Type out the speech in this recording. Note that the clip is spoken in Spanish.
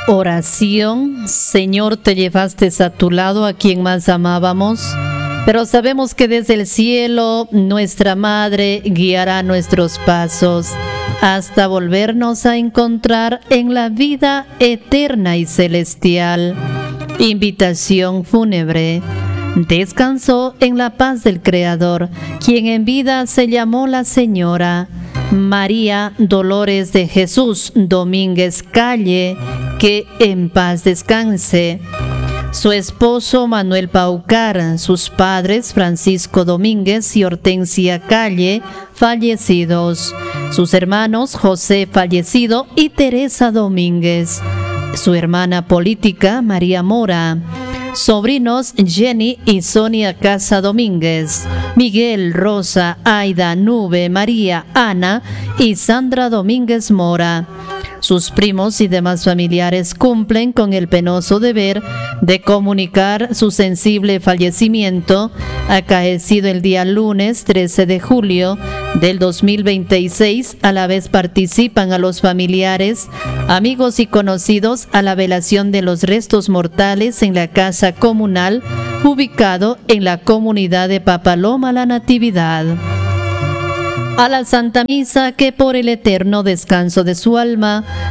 Oración. Señor, te llevaste a tu lado a quien más amábamos, pero sabemos que desde el cielo nuestra Madre guiará nuestros pasos hasta volvernos a encontrar en la vida eterna y celestial. Invitación fúnebre. Descansó en la paz del Creador, quien en vida se llamó la Señora María Dolores de Jesús Domínguez Calle, que en paz descanse. Su esposo Manuel Paucar, sus padres Francisco Domínguez y Hortensia Calle, fallecidos. Sus hermanos José fallecido y Teresa Domínguez. Su hermana política María Mora. Sobrinos Jenny y Sonia Casa Domínguez, Miguel, Rosa, Aida, Nube, María, Ana y Sandra Domínguez Mora. Sus primos y demás familiares cumplen con el penoso deber de comunicar su sensible fallecimiento, acaecido el día lunes 13 de julio del 2026. A la vez participan a los familiares, amigos y conocidos a la velación de los restos mortales en la casa comunal ubicado en la comunidad de Papaloma La Natividad. A la Santa Misa, que por el eterno descanso de su alma